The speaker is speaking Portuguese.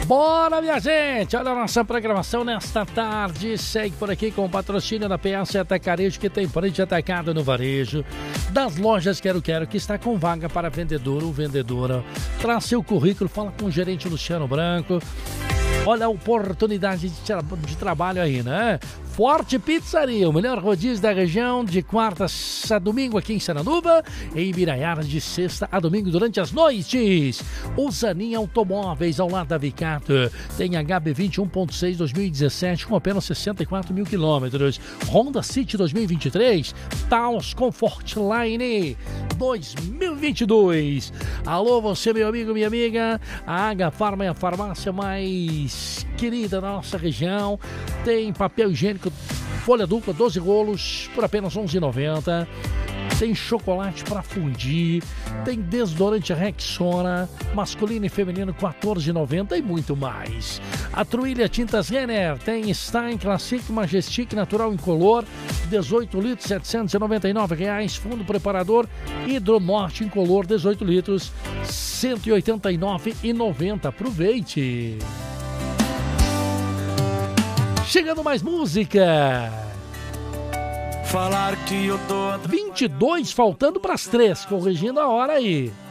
Bora, minha gente! Olha a nossa programação nesta tarde. Segue por aqui com o patrocínio da PS Atacarejo, que tem frente atacado no varejo. Das lojas Quero Quero, que está com vaga para vendedor ou vendedora. Traz seu currículo, fala com o gerente Luciano Branco. Olha a oportunidade de trabalho aí, né? Forte Pizzaria, o melhor rodízio da região, de quarta a domingo aqui em Sananduva, em Ibiraiara, de sexta a domingo durante as noites. O Zanin Automóveis, ao lado da Vicato, tem HB20 1.6 2017 com apenas 64 mil quilômetros. Honda City 2023, Taos Comfortline 2022. Alô, você, meu amigo, minha amiga. A Aga Farma é a farmácia mais querida da nossa região. Tem papel higiênico folha dupla, 12 rolos, por apenas R$ 11,90. Tem chocolate para fundir, tem desodorante Rexona, masculino e feminino, R$ 14,90 e muito mais. A Truilha Tintas Renner tem Stein Classic Majestic Natural Incolor, 18 litros, R$ 799. Fundo preparador Hidronorte Incolor, 18 litros, R$ 189,90. Aproveite! Chegando mais música. Falar que eu tô 22, faltando para as 3, corrigindo a hora aí.